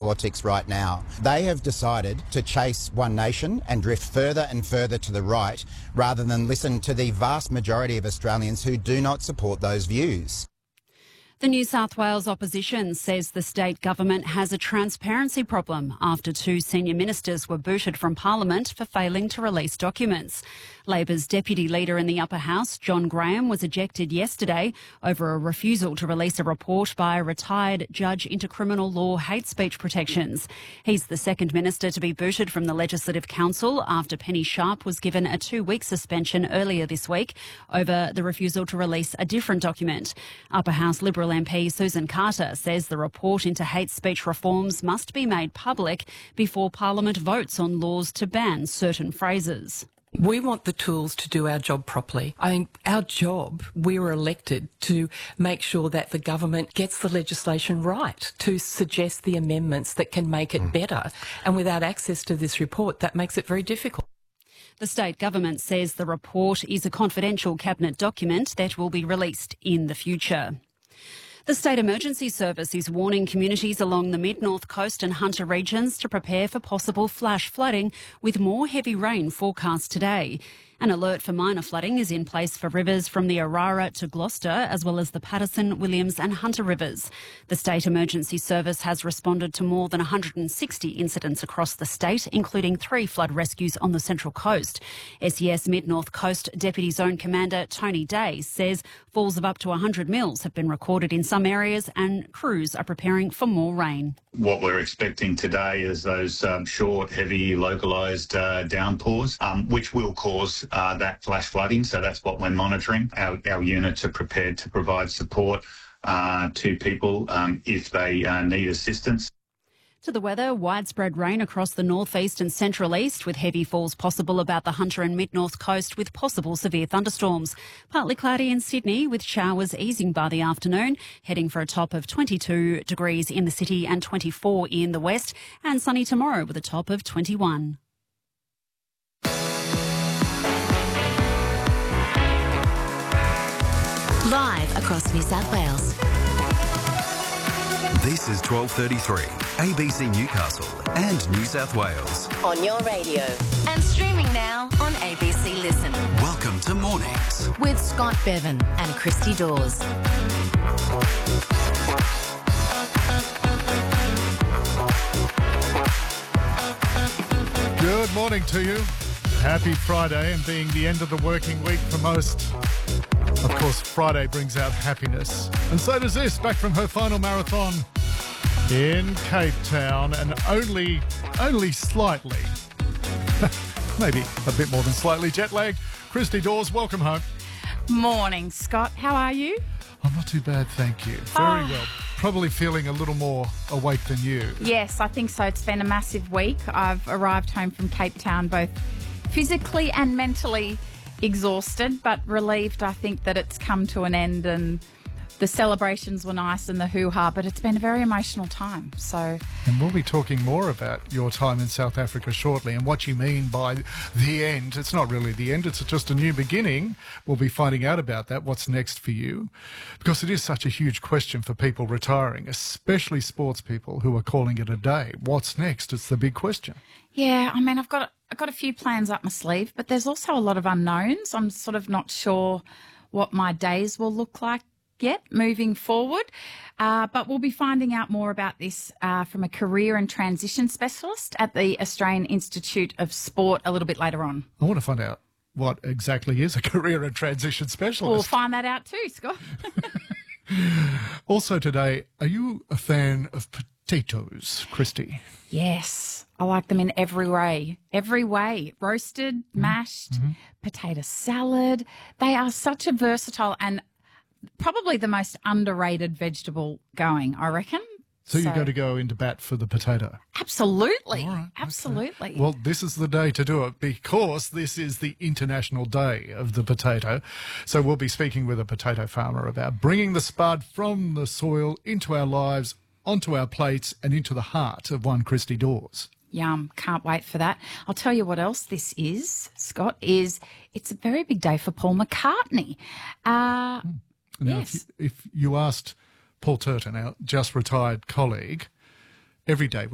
politics right now. They have decided to chase One Nation and drift further and further to the right rather than listen to the vast majority of Australians who do not support those views. The New South Wales opposition says the state government has a transparency problem after 2 senior ministers were booted from Parliament for failing to release documents. Labor's deputy leader in the upper house, John Graham, was ejected yesterday over a refusal to release a report by a retired judge into criminal law hate speech protections. He's the second minister to be booted from the Legislative Council after Penny Sharp was given a 2-week suspension earlier this week over the refusal to release a different document. Upper House Liberal MP Susan Carter says the report into hate speech reforms must be made public before Parliament votes on laws to ban certain phrases. We want the tools to do our job properly. I think our job, we were elected to make sure that the government gets the legislation right, to suggest the amendments that can make it better. And without access to this report, that makes it very difficult. The state government says the report is a confidential cabinet document that will be released in the future. The State Emergency Service is warning communities along the mid-north coast and Hunter regions to prepare for possible flash flooding with more heavy rain forecast today. An alert for minor flooding is in place for rivers from the Orara to Gloucester, as well as the Patterson, Williams and Hunter rivers. The State Emergency Service has responded to more than 160 incidents across the state, including 3 flood rescues on the Central Coast. SES Mid-North Coast Deputy Zone Commander Tony Day says falls of up to 100 mils have been recorded in some areas and crews are preparing for more rain. What we're expecting today is those short, heavy, localised downpours, which will cause that flash flooding. So that's what we're monitoring. Our units are prepared to provide support to people if they need assistance. To the weather, widespread rain across the northeast and central east with heavy falls possible about the Hunter and mid-north coast with possible severe thunderstorms. Partly cloudy in Sydney with showers easing by the afternoon, heading for a top of 22 degrees in the city and 24 in the west, and sunny tomorrow with a top of 21. Live across New South Wales. This is 12:33, ABC Newcastle and New South Wales. On your radio. And streaming now on ABC Listen. Welcome to Mornings with Scott Bevan and Christy Dawes. Good morning to you. Happy Friday, and being the end of the working week for most, of course, Friday brings out happiness. And so does this, back from her final marathon in Cape Town, and only slightly, maybe a bit more than slightly jet-lagged. Christy Dawes, welcome home. Morning, Scott. How are you? I'm not too bad, thank you. Very well. Probably feeling a little more awake than you. Yes, I think so. It's been a massive week. I've arrived home from Cape Town both physically and mentally exhausted, but relieved, I think, that it's come to an end, and the celebrations were nice and the hoo-ha, but it's been a very emotional time. And we'll be talking more about your time in South Africa shortly and what you mean by the end. It's not really the end, it's just a new beginning. We'll be finding out about that, what's next for you, because it is such a huge question for people retiring, especially sports people who are calling it a day. What's next? It's the big question. Yeah, I mean, I've got a few plans up my sleeve, but there's also a lot of unknowns. I'm sort of not sure what my days will look like yet moving forward, but we'll be finding out more about this from a career and transition specialist at the Australian Institute of Sport a little bit later on. I want to find out what exactly is a career and transition specialist. We'll find that out too, Scott. Also today, are you a fan of potatoes, Christy? Yes, I like them in every way. Roasted, mashed, potato salad. They are such a versatile and probably the most underrated vegetable going, I reckon. So you're going to go into bat for the potato? Absolutely. All right, absolutely. Okay. Well, this is the day to do it because this is the International Day of the Potato. So we'll be speaking with a potato farmer about bringing the spud from the soil into our lives, onto our plates and into the heart of one Christy Dawes. Yum, can't wait for that. I'll tell you what else this is, Scott, it's a very big day for Paul McCartney. Now, yes. if you asked Paul Turton, our just retired colleague, every day